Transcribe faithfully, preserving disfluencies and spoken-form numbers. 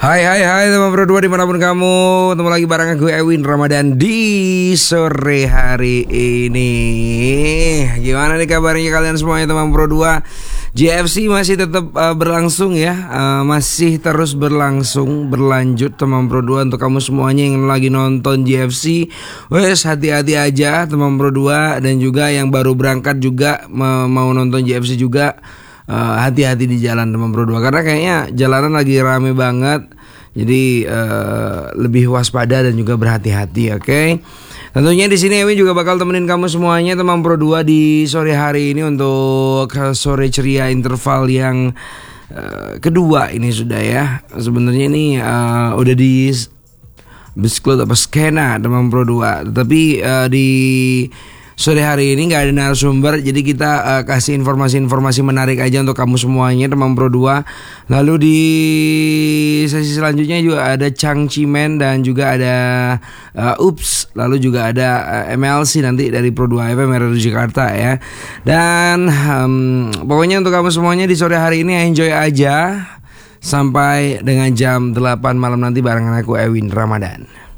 Hai hai hai teman Pro dua dimanapun kamu, ketemu lagi bareng gue Ewin Ramadan di sore hari ini. Gimana nih kabarnya kalian semuanya teman Pro dua? J F C masih tetap uh, berlangsung ya, uh, masih terus berlangsung, berlanjut teman Pro dua. Untuk kamu semuanya yang lagi nonton J F C, wes hati-hati aja teman Pro dua. Dan juga yang baru berangkat juga mau nonton J F C juga, Uh, hati-hati di jalan teman Pro dua, karena kayaknya jalanan lagi rame banget. Jadi uh, lebih waspada dan juga berhati-hati, oke? Okay? Tentunya di sini Ewin juga bakal temenin kamu semuanya teman Pro dua di sore hari ini untuk sore ceria interval yang uh, kedua ini sudah ya. Sebenarnya ini uh, udah di Bisklot apa skena teman Pro dua, tapi uh, di sore hari ini nggak ada narasumber, jadi kita uh, kasih informasi-informasi menarik aja untuk kamu semuanya teman Pro dua. Lalu di sesi selanjutnya juga ada Chang Chimen dan juga ada uh, Ups, lalu juga ada uh, M L C nanti dari Pro dua F M R D Jakarta ya. Dan um, pokoknya untuk kamu semuanya di sore hari ini enjoy aja sampai dengan jam delapan malam nanti barengan aku Ewin Ramadan.